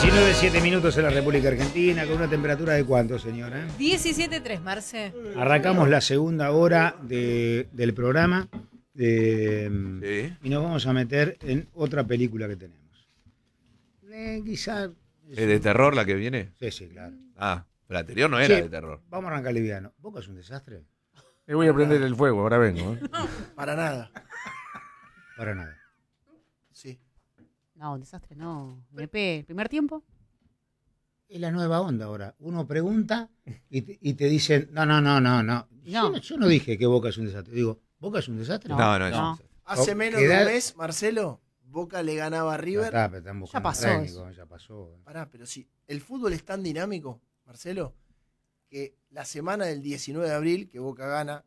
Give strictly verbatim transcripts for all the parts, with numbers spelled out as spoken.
diecinueve, siete minutos en la República Argentina, con una temperatura de ¿cuánto, señora? diecisiete punto tres, Marce. Arrancamos la segunda hora de, del programa eh, Sí. y nos vamos a meter en otra película que tenemos. Eh, quizá... ¿Es de terror la que viene? Sí, sí, claro. Ah, la anterior no era Sí, de terror. Vamos a arrancar liviano. ¿Boca es un desastre? Le voy a prender el fuego, ahora vengo. ¿eh? Para nada. Para nada. Sí. No, un desastre, no. M P, ¿primer tiempo? Es la nueva onda ahora. Uno pregunta y te, y te dicen, no, no, no, no, no. Yo, No. no. yo no dije que Boca es un desastre. Digo, ¿Boca es un desastre? No. No, no, es no. un desastre. Hace Oh, menos queda- de un mes, Marcelo, Boca le ganaba a Ya River. está, pero están buscando pasó técnico, ya pasó. Pará, pero si el fútbol es tan dinámico, Marcelo, que la semana del diecinueve de abril, que Boca gana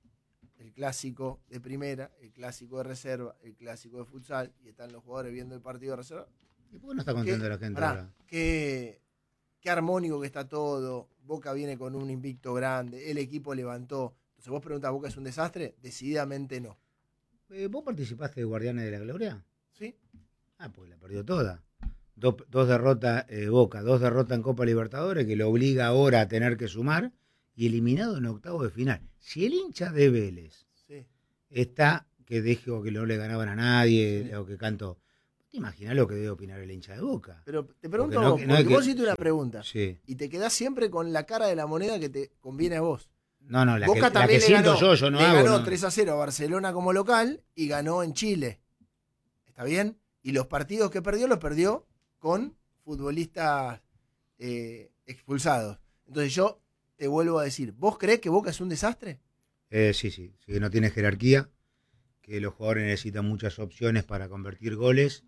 el clásico de primera, el clásico de reserva, el clásico de futsal, y están los jugadores viendo el partido de reserva. ¿Y por qué no está contento la gente Pará, ahora? qué, qué armónico que está todo. Boca viene con un invicto grande, el equipo levantó. Entonces vos preguntás, ¿Boca es un desastre? Decididamente no. Eh, ¿Vos participaste de Guardianes de la Gloria? ¿Sí? Ah, pues la perdió toda. Dos, dos derrotas eh, Boca, dos derrotas en Copa Libertadores, que lo obliga ahora a tener que sumar, y eliminado en octavos de final. Si el hincha de Vélez Sí. está que dijo que no le ganaban a nadie, Sí. o que cantó, ¿te imaginas lo que debe opinar el hincha de Boca? Pero te pregunto Porque a no- vos, no porque es que- vos hiciste una pregunta Sí. y te quedás siempre con la cara de la moneda que te conviene a vos. No, no, la Boca que, la también que le siento ganó, yo, yo no le hago. ganó no. tres a cero a Barcelona como local y ganó en Chile. ¿Está bien? Y los partidos que perdió los perdió con futbolistas eh, expulsados. Entonces yo te vuelvo a decir, ¿vos creés que Boca es un desastre? Eh, sí, sí, sí, que no tiene jerarquía, que los jugadores necesitan muchas opciones para convertir goles,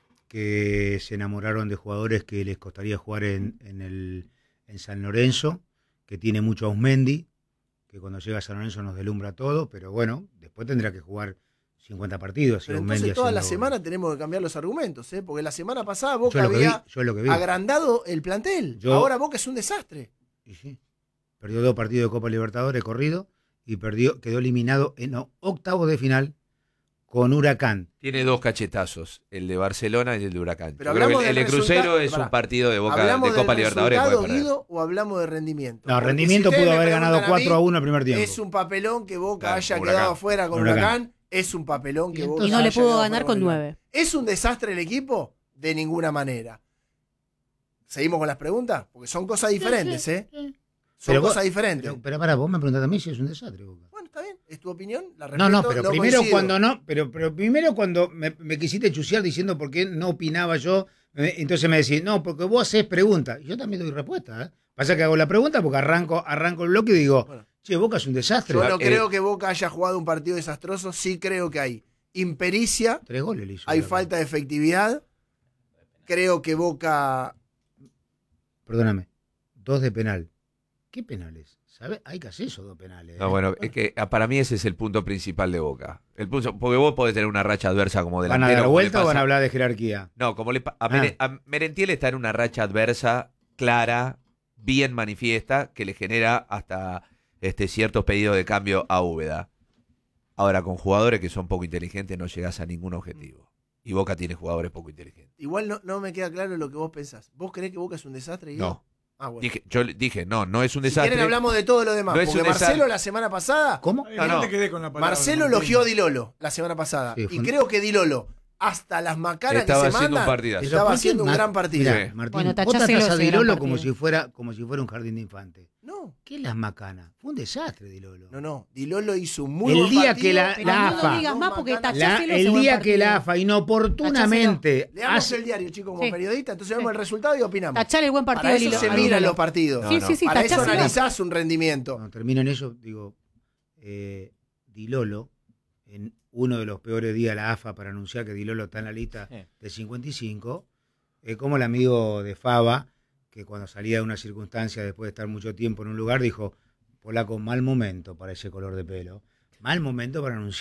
que se enamoraron de jugadores que les costaría jugar en, en, el, en San Lorenzo, que tiene mucho Ausmendi, que cuando llega a San Lorenzo nos deslumbra todo, pero bueno, después tendrá que jugar cincuenta partidos. Pero Ausmendi entonces toda la haciendo goles. semana tenemos que cambiar los argumentos, ¿eh? Porque la semana pasada Boca Yo lo que vi, había yo lo que vi. agrandado el plantel. Yo- Ahora Boca es un desastre. Y sí, perdió dos partidos de Copa Libertadores corrido y perdió, quedó eliminado en octavos de final con Huracán. Tiene dos cachetazos, el de Barcelona y el de Huracán. Pero Yo creo que hablamos el de del Crucero resultado- es pará. un partido de Boca ¿Hablamos de del Copa Libertadores que resultado, puede perder. Guido, o hablamos de rendimiento? No, Porque rendimiento si ustedes pudo me haber ganado preguntan a mí, cuatro a uno el primer tiempo. Es un papelón que Boca Claro, haya con quedado Huracán. afuera con Con Huracán. Huracán. Es un papelón que Y Boca Y no le haya pudo quedado ganar fuera con Huracán. nueve. ¿Es un desastre el equipo? De ninguna manera. ¿Seguimos con las preguntas? Porque son cosas diferentes, ¿eh? Son Pero vos- cosas diferentes. Pero, pero para, vos me preguntaste a mí si es un desastre, Boca. Bueno, está bien. ¿Es tu opinión? La No, no, respeto, pero no primero coincido. cuando no, pero, pero primero cuando me, me quisiste chusear diciendo por qué no opinaba yo, me- entonces me decís, no, porque vos haces preguntas. Y yo también doy respuesta, ¿eh? Pasa que hago la pregunta porque arranco, arranco el bloque y digo, Bueno. che, Boca es un desastre. Yo no Eh, creo que Boca haya jugado un partido desastroso. Sí creo que hay impericia, Tres goles le hizo. hay Huracán. falta de efectividad. Creo que Boca... Perdóname, dos de penal. ¿Qué penales? ¿Sabes? Hay que hacer esos dos penales. ¿eh? No, bueno, es que ah, para mí ese es el punto principal de Boca. El punto, porque vos podés tener una racha adversa como ¿Van delantero. a dar como le vuelta o pasa- van a hablar de jerarquía? No, como le pa- a, Ah. Mere- a Merentiel está en una racha adversa clara, bien manifiesta, que le genera hasta este ciertos pedidos de cambio a Úbeda. Ahora, con jugadores que son poco inteligentes no llegás a ningún objetivo. Y Boca tiene jugadores poco inteligentes. Igual no, no me queda claro lo que vos pensás. ¿Vos creés que Boca es un desastre? Guido? No. Ah, bueno. Dije, yo le- dije, no, no es un Si desastre. quieren hablamos de todo lo demás. No es porque un desastre. Marcelo la semana pasada... ¿Cómo? Ay, No, no no. te quedé con la palabra, Marcelo Martín. elogió a Di Lolo la semana pasada. Sí, fue y un- creo que Di Lolo, hasta las macanas Estaba que se haciendo un mandan, partidazo. estaba ¿por qué haciendo un ma- gran partido. Mirá, Sí. Martín, Bueno, vos tacháselo tratás a ese Di gran Lolo como partido. si, fuera, como si fuera un jardín de infantes. No, ¿Qué es las macanas? Fue un desastre, Di Lolo. no, no. Di Lolo hizo un muy El buen día partido, que la- pero la no AFA- dos digas más porque macanas. La- Tacháselo ese el buen día que partido. la AFA inoportunamente Leamos hace- el diario, chicos, como Sí. periodista, entonces vemos el resultado y opinamos. Tachar el buen partido Para de eso Lilo- se a miran Lilo. los partidos. Sí, No, sí, sí, Para eso tacháselo. analizás un rendimiento. Cuando termino en eso, digo, eh, Di Lolo, en uno de los peores días de la AFA para anunciar que Di Lolo está en la lista de cincuenta y cinco, es como el amigo de Fava, que cuando salía de una circunstancia después de estar mucho tiempo en un lugar, dijo, polaco, mal momento para ese color de pelo, mal momento para anunciar.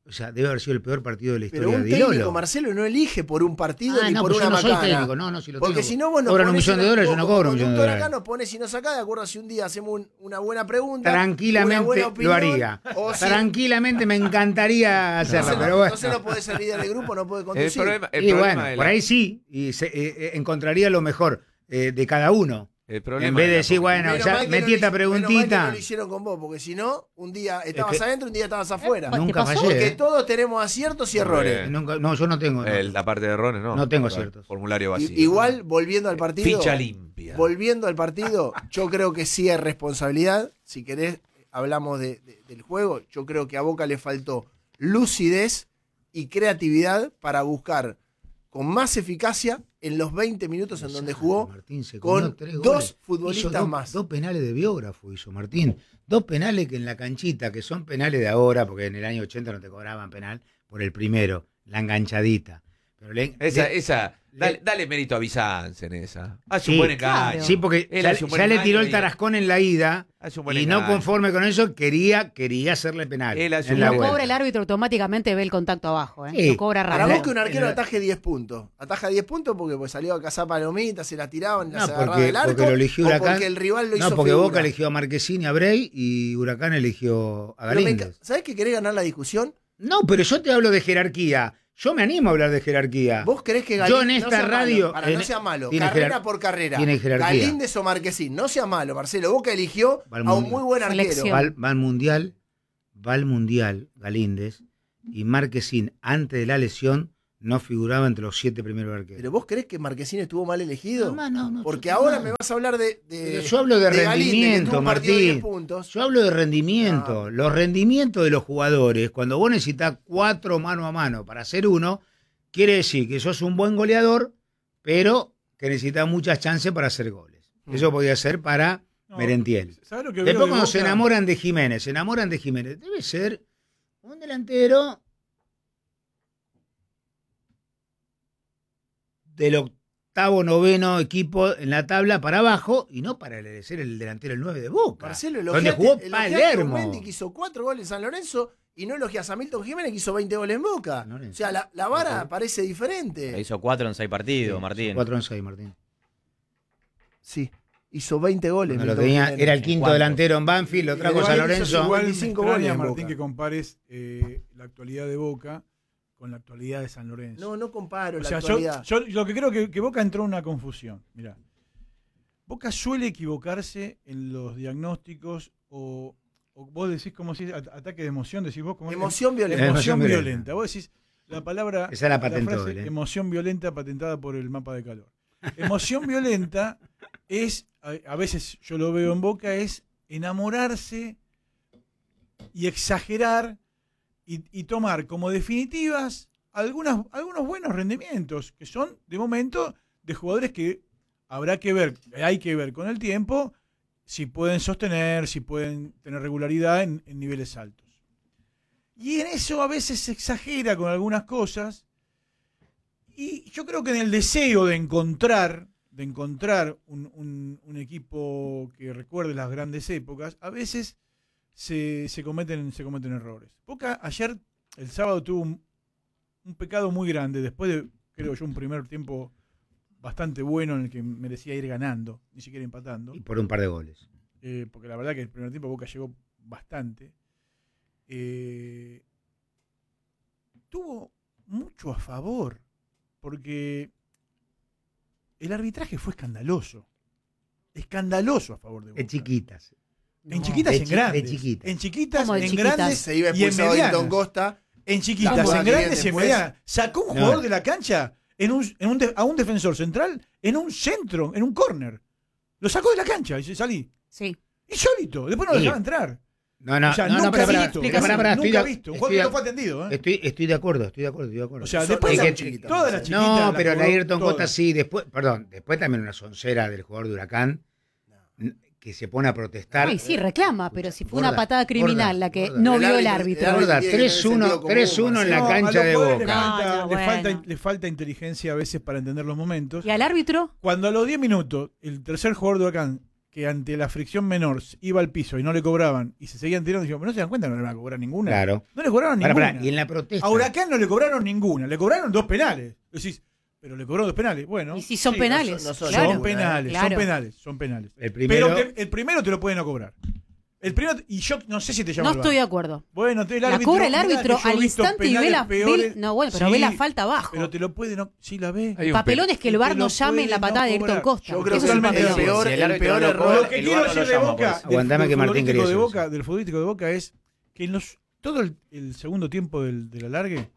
O sea, debe haber sido el peor partido de la Pero historia un de técnico, Lolo. Marcelo, no elige por un partido Ah, ni no, por pues yo una no soy macana. técnico, no, no, si lo Porque tengo. si no, vos no Cobran un ponés millón de una- dólares, yo vos no como cobro un millón de conductor dólares. acá nos pones y nos sacás, de acuerdo si un día hacemos un- una buena pregunta. Tranquilamente una buena lo opinión, haría. o si- Tranquilamente me encantaría hacerlo, Entonces, pero no, bueno. entonces no podés ser líder del grupo, no podés El conducir. problema, el Y problema bueno, de por la- ahí sí, y se, eh, eh, encontraría lo mejor eh, de cada uno. el problema En vez de la decir, comunicación. bueno, Menos ya mal que metí no esta lo- menos mal que preguntita. no lo hicieron con vos, porque si no, un día estabas que- adentro, un día estabas afuera. ¿Te Nunca pasó? fallé. Porque eh. todos tenemos aciertos y Muy errores. bien. Nunca- no, yo no tengo. no. El- la parte de errores, no. No tengo Claro, aciertos. Formulario I- vacío. Igual, volviendo al partido. Ficha limpia. Volviendo al partido, yo creo que sí hay responsabilidad. Si querés, hablamos de- de- del juego. Yo creo que a Boca le faltó lucidez y creatividad para buscar con más eficacia en los veinte minutos en donde jugó Martín se con comió tres dos goles. futbolistas Hizo dos, más. Dos penales de biógrafo hizo Martín. Dos penales que en la canchita, que son penales de ahora, porque en el año ochenta no te cobraban penal, por el primero, la enganchadita. Pero le- Esa, le- esa, dale, le- dale mérito a Bizanz en esa. Hace Sí, un buen engaño. claro. Sí, porque Él ya, hace un buen ya le engaño tiró el y- tarascón en la ida Hace un buen y no engaño. conforme con eso quería, quería hacerle penal. Él hace en un la buen Lo vuelta. cobra el árbitro, automáticamente ve el contacto abajo. ¿eh? Sí. Lo cobra Para rápido. vos que un arquero En la- ataje diez puntos. Ataja diez puntos porque pues, salió a cazar palomitas, se la tiraban, No, las agarraba porque, del arco. porque lo eligió o Huracán. porque el rival lo hizo no, porque figura. Boca eligió a Marquezín y a Bray y Huracán eligió a Pero me Galíndez. enca- ¿Sabés que querés ganar la discusión? No, pero yo te hablo de jerarquía. Yo me animo a hablar de jerarquía. ¿Vos querés que Yo Galíndez en no esta sea radio- malo, para en- no sea malo, tiene carrera jerar- por carrera, tiene jerarquía. Galíndez o Marquesín, no sea malo, Marcelo. Boca eligió Va al a un mundial. muy buen arquero. Selección. Va, al- va al mundial, va al mundial Galíndez y Marquezín antes de la lesión no figuraba entre los siete primeros arqueros. Pero vos creés que Marquesín estuvo mal elegido? No, no, no, Porque yo- ahora no. me vas a hablar de, de Pero yo hablo de, de Galíndez, que rendimiento, tuvo un partido de diez Martín. puntos. Yo hablo de rendimiento. No. Los rendimientos de los jugadores, cuando vos necesitas cuatro mano a mano para hacer uno, quiere decir que sos un buen goleador, pero que necesitas muchas chances para hacer goles. Mm. Eso podía ser para No, Merentiel. ¿sabés lo que veo Después de cuando Boca? se enamoran de Jiménez, se enamoran de Jiménez, debe ser un delantero del octavo, noveno equipo en la tabla para abajo y no para ser el delantero el nueve de Boca. Marcelo, donde elogiaste- jugó elogiaste a Palermo. Mendy, que hizo cuatro goles en San Lorenzo, y no elogias a Milton Jiménez, que hizo veinte goles en Boca. Lorenzo. O sea, la, la vara Ojo. parece diferente. Hizo cuatro en seis partidos, Sí, Martín. cuatro en seis, Martín. Sí, hizo veinte goles. Cuando lo Milton tenía, Jiménez. era el quinto ¿Cuántos? delantero en Banfield, lo trajo Igual- San igual Lorenzo. me veinticinco extraña, goles en Martín, Boca. que compares eh, la actualidad de Boca con la actualidad de San Lorenzo. No, no comparo o la sea, yo, actualidad. yo lo que creo que, que Boca entró en una confusión. Mirá, Boca suele equivocarse en los diagnósticos o, o vos decís como si at- ataque de emoción, decís vos como Emoción violenta. emoción Emoción violenta. violenta. Vos decís la palabra Esa la patentó frase él, ¿eh? emoción violenta patentada por el mapa de calor. Emoción violenta es a, a veces yo lo veo en Boca es enamorarse y exagerar y, y tomar como definitivas algunas, algunos buenos rendimientos que son de momento de jugadores que habrá que ver, hay que ver con el tiempo si pueden sostener, si pueden tener regularidad en, en niveles altos. Y en eso a veces se exagera con algunas cosas y yo creo que en el deseo de encontrar, de encontrar un, un- un equipo que recuerde las grandes épocas, a veces se, se cometen, se cometen errores. Boca ayer, el sábado, tuvo un, un pecado muy grande, después de, creo yo, un primer tiempo bastante bueno en el que merecía ir ganando, ni siquiera empatando, Y por un par de goles. eh, porque la verdad que el primer tiempo Boca llegó bastante. Eh, tuvo mucho a favor, porque el arbitraje fue escandaloso. Escandaloso a favor de Boca. De chiquitas. En No. chiquitas De y en chi- de grandes. chiquitas. En chiquitas, ¿Cómo de en chiquitas? grandes Se iba y en expulsado medianas. Hilton Costa. En chiquitas, La en jugada grandes y en después- medianas. Sacó un No. jugador de la cancha en un, en un de- a un defensor central en un centro, en un córner. Lo sacó de la cancha y se salí. Sí. Insólito. Después no lo Sí. dejaba entrar. No, no, o sea, no, no, nunca pará, pará, visto. Sin pará, pará, estoy nunca de- visto. Un estoy jugador que de- no fue atendido. ¿eh? Estoy, estoy de acuerdo, estoy de acuerdo, estoy de acuerdo. O sea, Son- después son la- chiquitas. todas las chiquitas. No, la pero la jugó Ayrton todas. Costa sí, después, perdón, después también una soncera del jugador de Huracán n- que se pone a protestar. Ay, sí, reclama, pero si fue Gorda, una patada criminal gorda, la que gorda. no El vio el árbitro- árbitro. el árbitro Gorda, tiene que tener tres uno, sentido común, tres uno en la No, Marcelo. a cancha los de jugadores Boca. Le falta, No, no, le, falta, bueno. le falta inteligencia a veces para entender los momentos. ¿Y al árbitro? Cuando a los diez minutos el tercer jugador de Huracán que ante la fricción menor iba al piso y no le cobraban y se seguían tirando, digo, ¿no se dan cuenta que no le van a cobrar ninguna? Claro. No le cobraron Pará, ninguna. pará, y en la protesta. A Huracán no le cobraron ninguna, le cobraron dos penales. Decís, pero le cobraron dos penales. Bueno, Y si son sí, penales, no son- no claro. son penales, Claro. son penales, son penales. El primero, Pero te- el primero te lo pueden no cobrar. El primero, y yo no sé si te llama No el estoy V de A R. acuerdo. Bueno, te- el La árbitro, cobra el mirá árbitro que yo he al visto instante y ve penales la, ve- peores. no, bueno, pero Sí, ve la falta abajo. Pero te lo puede no, sí la ve. Hay un Papelones que el Te V A R lo no llame en la puede patada no de Héctor cobrar. Costa. Yo creo Eso que es un el, el papelón. peor, Si el el árbitro peor no lo error. cobra, Lo que el quiero V A R no decir lo de llama, Boca, por eso. del, Aguantame del que Martín futbolístico quería de eso, Boca, sí. del futbolístico de Boca es que en los, todo el, el segundo tiempo del, del alargue,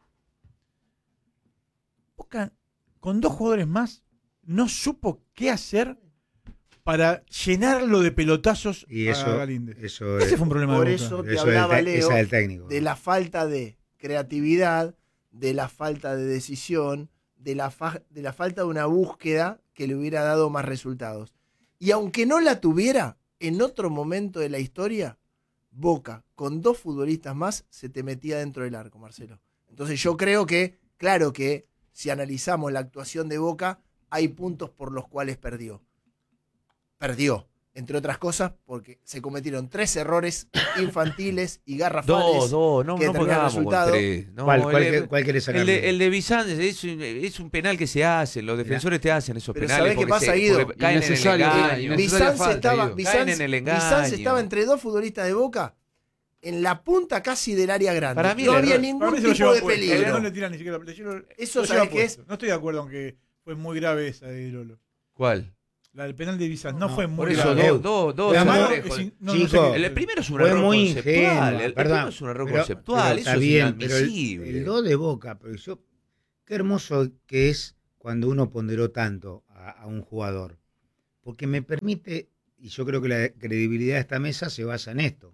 Boca con dos jugadores más no supo qué hacer para llenarlo de pelotazos y a eso, Galíndez. eso Ese es, fue un problema Por de Boca. eso te eso del hablaba, te- Leo, esa del técnico. de la falta de creatividad, de la falta de decisión, de la, fa- de la falta de una búsqueda que le hubiera dado más resultados. Y aunque no la tuviera, en otro momento de la historia, Boca, con dos futbolistas más, se te metía dentro del arco, Marcelo. Entonces yo creo que, claro que si analizamos la actuación de Boca, hay puntos por los cuales perdió. Perdió, entre otras cosas, porque se cometieron tres errores infantiles y garrafales. Dos, dos, no, que no tenían pongamos con resultado. tres. No, ¿Cuál, el cuál, de- que- cuál querés sacar? El de, el de Bizán es, un- es un penal que se hace, los defensores te hacen esos Pero penales. ¿sabés qué porque pasa, se- Guido? porque caen en el Innecesario, engaño. innecesario. Bizanz falta, estaba, Guido. Bizanz- Caen en el engaño. Bizanz estaba entre dos futbolistas de Boca en la punta casi del área grande. Para mí no el había error- Para ningún mí se lo tipo lleva de puesto. peligro. No le tiran ni siquiera. le lleva- Eso lo sabés lleva qué es. puesto. No estoy de acuerdo, aunque fue muy grave esa de Lolo. ¿Cuál? La del penal de Bizanz no, fue muy Por eso, grave. dos, dos, dos La mano errores, es joder. in- no, no sé Chico, qué- El primero es un Fue error muy conceptual. ingenuo. El, el perdón, primero es un error pero- conceptual. pero Eso está es bien, pero el, inadmisible. el do de Boca, pero yo, qué hermoso que es cuando uno ponderó tanto a, a un jugador. Porque me permite, y yo creo que la credibilidad de esta mesa se basa en esto.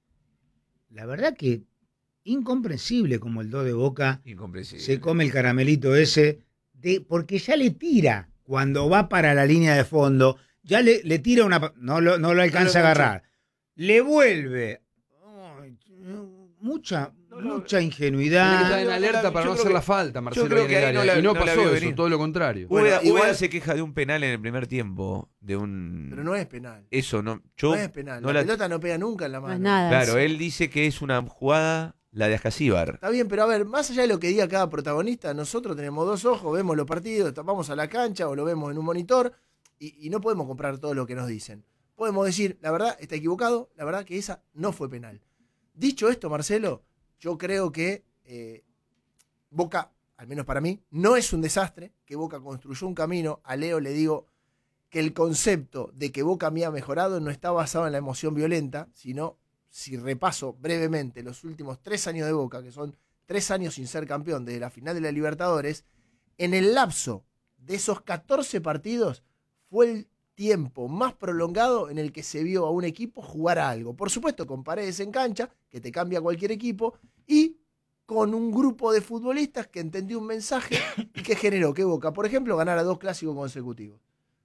La verdad que incomprensible como el do de Boca Incomprensible. se come el caramelito ese, de, porque ya le tira cuando va para la línea de fondo, ya le, le tira una... pa- No lo, no lo alcanza a agarrar. Le vuelve. Ay, mucha, No, no, mucha Tiene que ingenuidad. estar en alerta para Yo no creo hacer que- la falta, Marcelo. creo ahí en que el ahí no área. la- y no, no la pasó vio eso, venir. todo lo contrario. Bueno, Úbeda, igual- Úbeda se queja de un penal en el primer tiempo. De un. Pero no es penal. Eso no. Yo, No es penal. no la, la- pelota no pega nunca en la No mano. es nada. Claro, eso. él dice que es una jugada, la de Ascasíbar. Está bien, pero a ver, más allá de lo que diga cada protagonista, nosotros tenemos dos ojos, vemos los partidos, vamos a la cancha o lo vemos en un monitor y, y no podemos comprar todo lo que nos dicen. Podemos decir, la verdad, está equivocado, la verdad que esa no fue penal. Dicho esto, Marcelo, yo creo que eh, Boca, al menos para mí, no es un desastre, que Boca construyó un camino. A Leo le digo que el concepto de que Boca me ha mejorado no está basado en la emoción violenta, sino, si repaso brevemente los últimos tres años de Boca, que son tres años sin ser campeón desde la final de la Libertadores, en el lapso de esos catorce partidos fue el tiempo más prolongado en el que se vio a un equipo jugar a algo. Por supuesto, con Paredes en cancha, que te cambia cualquier equipo, y con un grupo de futbolistas que entendió un mensaje y que generó que Boca, por ejemplo, ganara dos clásicos consecutivos.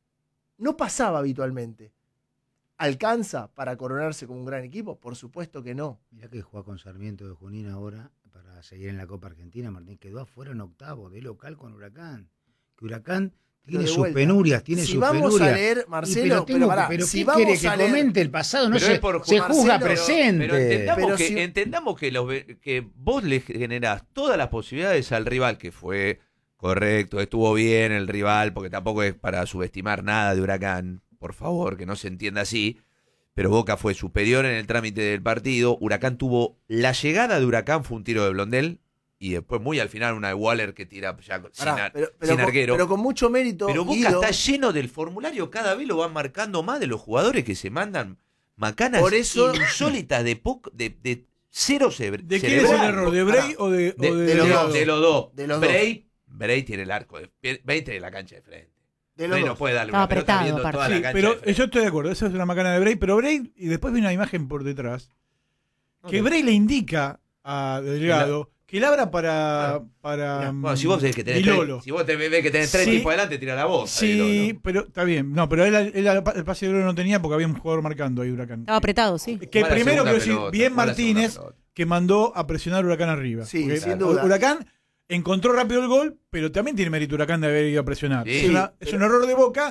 No pasaba habitualmente. ¿Alcanza para coronarse como un gran equipo? Por supuesto que no. Mirá que juega con Sarmiento de Junín ahora para seguir en la Copa Argentina. Martín quedó afuera en octavo de local con Huracán. Que Huracán Pero tiene de sus vuelta, penurias, tiene si sus vamos penurias. a leer, Y Marcelo, pero, pero, tengo- pará, pero si ¿qué vamos quiere que a leer- comente el pasado? No Pero se, es por se Marcelo, juzga pero- presente. Pero entendamos, Pero que, si- entendamos que, los, ve- que vos le generás todas las posibilidades al rival, que fue correcto, estuvo bien el rival, porque tampoco es para subestimar nada de Huracán, por favor, que no se entienda así, pero Boca fue superior en el trámite del partido. Huracán tuvo, la llegada de Huracán fue un tiro de Blondel, y después muy al final una de Waller que tira ya sin, Pará, ar- pero, pero sin con, arquero. pero con mucho mérito. Pero Boca Guido, está lleno del formulario, cada vez lo van marcando más de los jugadores que se mandan macanas Por eso- insólitas de, poco, de, de cero cebre- ¿De quién es el cerebral. error? ¿De Bray o de, De, o de de los Delgado? dos, de los dos. De los dos. Bray, Bray tiene el arco, de, Bray tiene la cancha de frente. de los Bray no dos. puede darle Estaba una pelota apretado, viendo aparte. toda la Sí, cancha pero de frente. yo estoy de acuerdo, esa es una macana de Bray, pero Bray, y después viene una imagen por detrás, que Ok. Bray le indica a Delgado que él abra para... Claro. para Mirá, bueno, si vos ves que tenés y tres, Lolo. si vos te ves que tenés tres Sí. tipos adelante, tira la voz. Sí, pero está bien. No, pero él, él el pase de Lolo no tenía porque había un jugador marcando ahí Huracán. Estaba apretado, sí. Que primero quiero decir, bien Martínez, que mandó a presionar a Huracán arriba. Sí, Porque sin duda. Huracán encontró rápido el gol, pero también tiene mérito Huracán de haber ido a presionar. Sí. es, una- es un error de Boca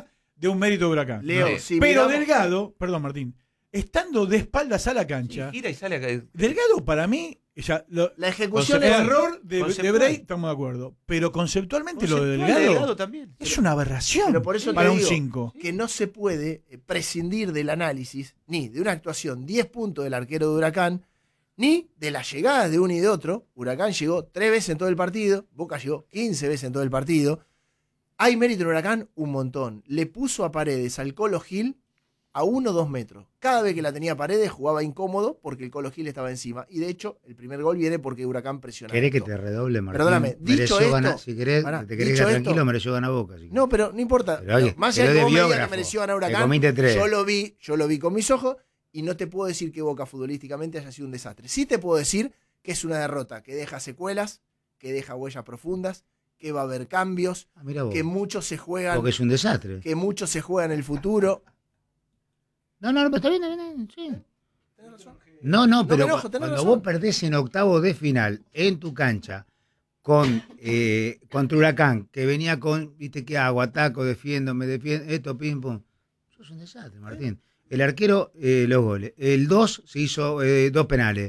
de un mérito de Huracán. Leo, No. si Pero miramos- Delgado, perdón Martín, estando de espaldas a la cancha, Sí, gira y sale acá. Delgado para mí, ya, lo- la ejecución el es error de, de Conceptual. Bray, estamos de acuerdo. Pero conceptualmente lo de Conceptual, Delgado, también. es una aberración Pero por eso te para un digo cinco. que no se puede eh, prescindir del análisis ni de una actuación diez puntos del arquero de Huracán, ni de las llegadas de uno y de otro. Huracán llegó tres veces en todo el partido, Boca llegó quince veces en todo el partido. Hay mérito en Huracán, un montón. Le puso a Paredes al Colo Gil a uno o dos metros. Cada vez que la tenía Paredes jugaba incómodo porque el Colo Gil estaba encima. Y de hecho, el primer gol viene porque Huracán presiona. ¿Querés que alto. te redoble, Martín? Perdóname, dicho Mereció esto- ganar, si querés, pará, te querés dicho quedar esto- tranquilo, mereció ganar Boca. si No, pero no importa. Pero, oye, No, más pero allá de de que vos me digas que biógrafo, mereció ganar te Huracán, comiste tres. yo lo vi, yo lo vi con mis ojos y no te puedo decir que Boca futbolísticamente haya sido un desastre. Sí te puedo decir que es una derrota que deja secuelas, que deja huellas profundas, que va a haber cambios, Ah, mira vos, que muchos se juegan, porque es un desastre. que muchos se juegan en el futuro. No, no, no, pero está bien, está bien, sí. No, no, pero me enojo, cu- tenés cuando razón. vos perdés en octavo de final en tu cancha con eh, contra Huracán, que venía con, viste qué hago, ataco, defiendo, me defiendo, esto, pim, pum. Eso es un desastre, Martín. El arquero, eh, los goles. El dos se hizo eh, dos penales.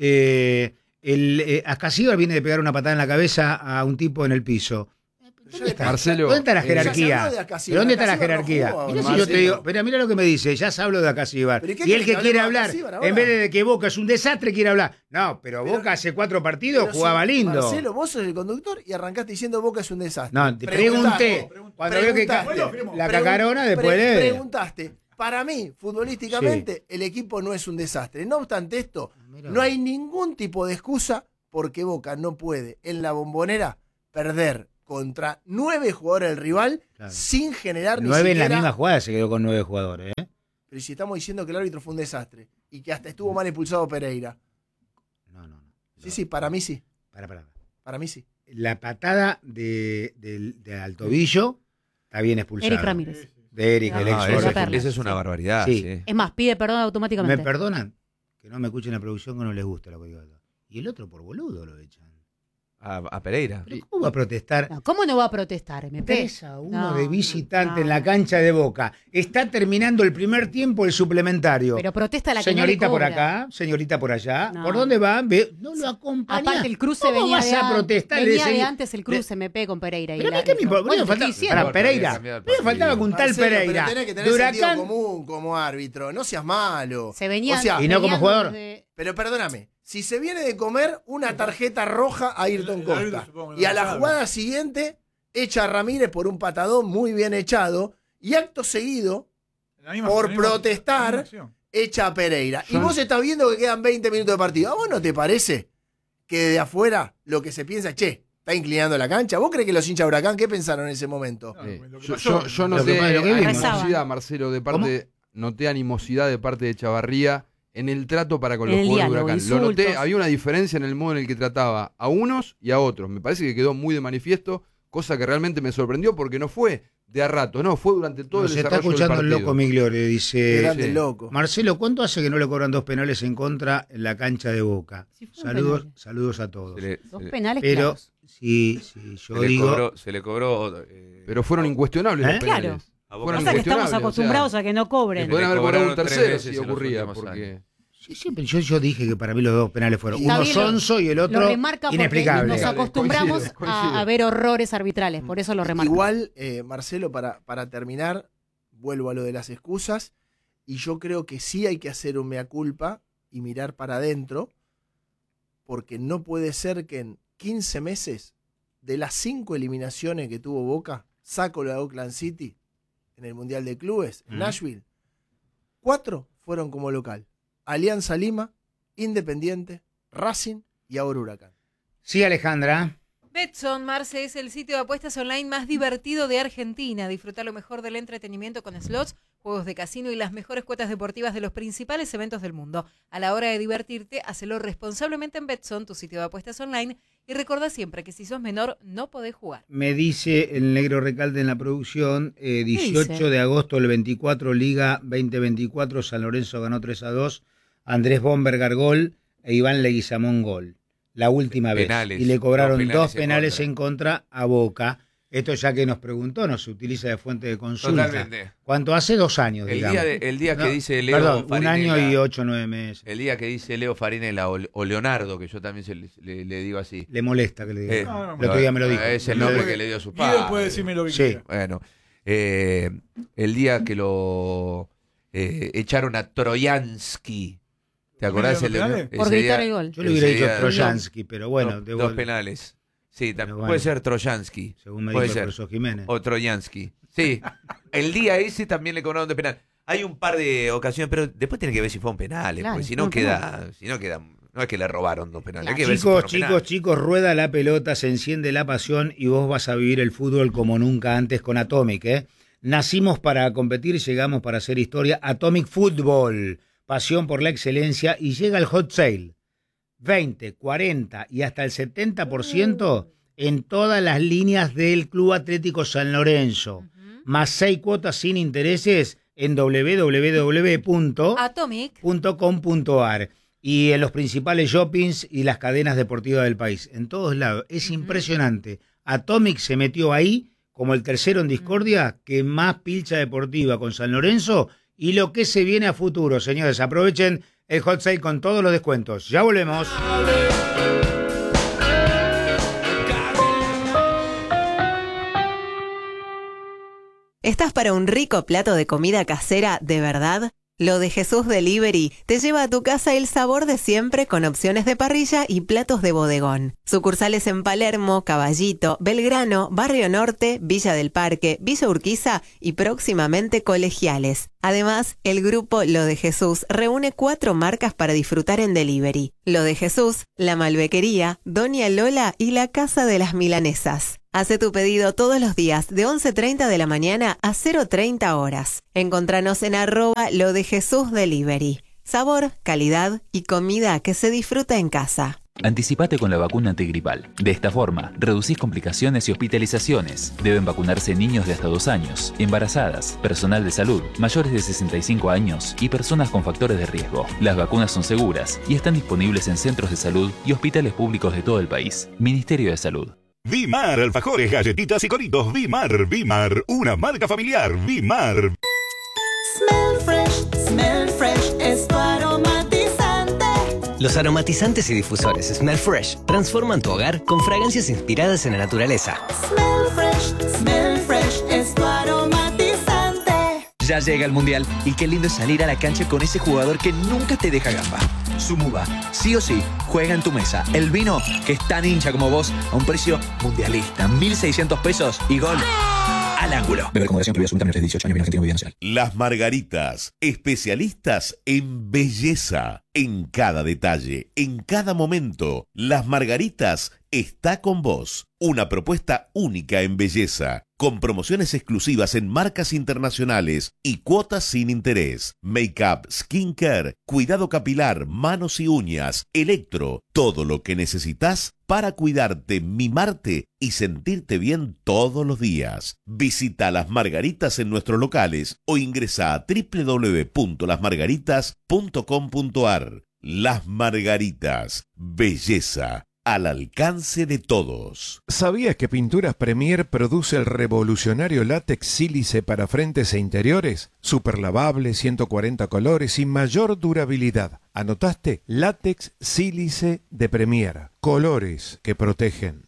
Eh, el eh, Ascasíbar viene de pegar una patada en la cabeza a un tipo en el piso. ¿Dónde está, Marcelo, ¿dónde está la eh, jerarquía? Ya se habló de Acasíbar. ¿Pero dónde está la Acasíbar no jerarquía? jugó, Mirá si Marcelo. yo te digo, pero mira lo que me dice, ya se habló de Acasíbar. ¿Pero y qué Y querés el que que quiere hablemos de hablar, Acasíbar ahora? en vez de que Boca es un desastre, quiere hablar. No, pero, Pero- Boca hace cuatro partidos Pero jugaba si, lindo. Marcelo, vos sos el conductor y arrancaste diciendo Boca es un desastre. No, te Preguntaste, pregunté. Cuando veo que ca- preguntaste, la pregun- cacarona después pre- le... Preguntaste. Para mí, futbolísticamente, el equipo no es un desastre. No obstante esto, Mirá. no hay ningún tipo de excusa porque Boca no puede en la Bombonera perder contra nueve jugadores del rival Claro. sin generar ni Nueve en siquiera... la misma jugada se quedó con nueve jugadores. ¿eh? Pero si estamos diciendo que el árbitro fue un desastre y que hasta estuvo mal expulsado Pereira. No, no, no. Sí, sí, para mí sí. Para, para. Para mí sí. La patada de, del de al tobillo está bien expulsada. Eric Ramírez. De Eric, No, el No, ex de eso, la Jorge. Perla. eso es una barbaridad. Sí. Sí. Es más, pide perdón automáticamente. ¿Me perdonan? Que no me escuchen la producción que no les gusta lo que digo. Y el otro por boludo lo echan. A, a Pereira. ¿Pero cómo va a protestar? No, ¿cómo no va a protestar, M P? tres a uno No, de visitante no. en la cancha de Boca. Está terminando el primer tiempo el suplementario. Pero protesta la que Señorita no le por cobra. acá, señorita por allá. No. ¿Por dónde va? Ve- No lo acompaña. Aparte, el cruce ¿Cómo venía vas de a an- protestar? venía Le- de antes el cruce M P con Pereira. y Pero a la- mí qué me importa. Bueno, Bueno, te falta- estoy diciendo. para Pereira. Cambiar el A mí me faltaba partido. con tal Marcelo, Pereira. pero tenés que tener De sentido Huracán. común como árbitro. No seas malo. Se venía, O sea, Y no como venían jugador. desde- Pero perdóname, si se viene de comer una tarjeta roja a Ayrton El- el árbitro Costa supongo que y a no la sabe. jugada siguiente echa a Ramírez por un patadón muy bien echado y acto seguido La misma- por la misma- protestar, la misma acción. echa a Pereira. Y Yo- vos estás viendo que quedan veinte minutos de partido. ¿A vos no te parece que de afuera lo que se piensa, che, está inclinando la cancha? ¿Vos crees que los hinchas de Huracán qué pensaron en ese momento? No, Eh, lo que yo, pasó- yo, yo Lo noté que- lo que vimos. animosidad, Marcelo, de parte, noté animosidad de parte de Chavarría en el trato para con En los el jugadores de diálogo, Huracán. Lo noté, insultos. había una diferencia en el modo en el que trataba a unos y a otros. Me parece que quedó muy de manifiesto, cosa que realmente me sorprendió porque no fue de a rato, no, fue durante todo Nos el está desarrollo escuchando del el partido. loco Migliore, Qué dice grande sí. el loco. Marcelo, ¿cuánto hace que no le cobran dos penales en contra en la cancha de Boca? Sí, fueron Saludos, penales. saludos a todos. Se le, Dos se le- penales Pero claros. si, si yo se le digo, cobró, se le cobró, eh, Pero fueron incuestionables ¿Eh? los penales. Claro. a Boca fueron Pasa que estamos incuestionables, o sea, acostumbrados a que no Le cobren. pueden Le haber cobrado un cobraron tres tercero veces si en los ocurría, últimos porque... sí, siempre yo, yo dije que para mí los dos penales fueron Está uno bien, lo- sonso y el Lo otro remarca porque inexplicable. nos acostumbramos Coincido, coincido. A, a ver horrores arbitrales, por eso lo remarca. Igual, eh, Marcelo, para, para terminar, vuelvo a lo de las excusas, y yo creo que sí hay que hacer un mea culpa y mirar para adentro, porque no puede ser que en quince meses, de las cinco eliminaciones que tuvo Boca, saco la de Oakland City en el Mundial de Clubes, en Mm. Nashville, cuatro fueron como local. Alianza Lima, Independiente, Racing y ahora Huracán. Sí, Alejandra. Betson, Marce, es el sitio de apuestas online más divertido de Argentina. Disfruta lo mejor del entretenimiento con slots, juegos de casino y las mejores cuotas deportivas de los principales eventos del mundo. A la hora de divertirte, hacelo responsablemente en Betson, tu sitio de apuestas online. Y recuerda siempre que si sos menor, no podés jugar. Me dice el negro Recalde en la producción, eh, dieciocho dice? de agosto del veinticuatro, Liga veinte veinticuatro, San Lorenzo ganó tres a dos, Andrés Bombergar gol e Iván Leguizamón gol. La última vez. Penales, y le cobraron dos dos penales en penales en contra a Boca. Esto ya que nos preguntó, nos utiliza de fuente de consulta. Totalmente. ¿Cuánto hace? Dos años, El digamos. día, de- el día que No, dice Leo Perdón, un Farinella- año y ocho, nueve meses. El día que dice Leo Farinella o, o Leonardo, que yo también se le, le- le digo así. Le molesta que le diga. Eh, No, no, el otro día me lo dijo. Es el Me lo nombre dijo. que le dio a su Guido padre. puede decirme lo que Sí. quiera. Bueno, eh, el día que lo eh, echaron a Trojansky. ¿Te acordás? ¿Los El de- penales? Por ese gritar día- el gol. Yo le hubiera ese dicho día- Trojansky, pero bueno, dos, de dos gol, penales. Sí, también bueno. puede ser Trojansky. según me puede dijo el ser. profesor Jiménez. O Trojansky. Sí, el día ese también le cobraron de penal. Hay un par de ocasiones, pero después tiene que ver si fueron penales, Claro, porque si si no fueron queda, si no queda, no es que le robaron dos penales. Hay que Chicos, ver si fueron chicos, penales. chicos, rueda la pelota, se enciende la pasión y vos vas a vivir el fútbol como nunca antes con Atomic, ¿eh? Nacimos para competir y llegamos para hacer historia. Atomic Football, pasión por la excelencia, y llega el hot sale. veinte, cuarenta y hasta el setenta por ciento en todas las líneas del Club Atlético San Lorenzo. Más seis cuotas sin intereses en doble u doble u doble u punto Atomic. punto com punto ar y en los principales shoppings y las cadenas deportivas del país, en todos lados. Es impresionante. Atomic se metió ahí como el tercero en discordia, que más pilcha deportiva con San Lorenzo, y lo que se viene a futuro, señores. Aprovechen el hot sale con todos los descuentos. Ya volvemos. ¿Estás para un rico plato de comida casera de verdad? Lo de Jesús Delivery te lleva a tu casa el sabor de siempre con opciones de parrilla y platos de bodegón. Sucursales en Palermo, Caballito, Belgrano, Barrio Norte, Villa del Parque, Villa Urquiza y próximamente Colegiales. Además, el grupo Lo de Jesús reúne cuatro marcas para disfrutar en delivery. Lo de Jesús, La Malbequería, Doña Lola y La Casa de las Milanesas. Hace tu pedido todos los días de once treinta de la mañana a cero treinta horas. Encontranos en arroba Lo de Jesús Delivery. Sabor, calidad y comida que se disfruta en casa. Anticipate con la vacuna antigripal. De esta forma, reducís complicaciones y hospitalizaciones. Deben vacunarse niños de hasta dos años, embarazadas, personal de salud, mayores de sesenta y cinco años y personas con factores de riesgo. Las vacunas son seguras y están disponibles en centros de salud y hospitales públicos de todo el país. Ministerio de Salud. Vimar, alfajores, galletitas y coritos. Vimar, Vimar, una marca familiar. Vimar. Smell fresh, smell fresh, es tu aromatizante. Los aromatizantes y difusores Smell Fresh transforman tu hogar con fragancias inspiradas en la naturaleza. Smell fresh, smell fresh, es tu aromatizante. Ya llega el Mundial y qué lindo es salir a la cancha con ese jugador que nunca te deja gamba. Sumuba, sí o sí, juega en tu mesa. El vino que es tan hincha como vos a un precio mundialista. mil seiscientos pesos y gol al ángulo. Beber con moderación, prohibida absolutamente de dieciocho años, vino argentino, bebida nacional. Las Margaritas, especialistas en belleza. En cada detalle, en cada momento, Las Margaritas está con vos. Una propuesta única en belleza, con promociones exclusivas en marcas internacionales y cuotas sin interés. Make-up, skincare, cuidado capilar, manos y uñas, electro, todo lo que necesitas para cuidarte, mimarte y sentirte bien todos los días. Visita Las Margaritas en nuestros locales o ingresa a doble u doble u doble u punto las margaritas punto com punto ar. Las Margaritas, belleza al alcance de todos. ¿Sabías que Pinturas Premier produce el revolucionario látex sílice para frentes e interiores? Super lavable, ciento cuarenta colores y mayor durabilidad. ¿Anotaste? Látex sílice de Premier. Colores que protegen.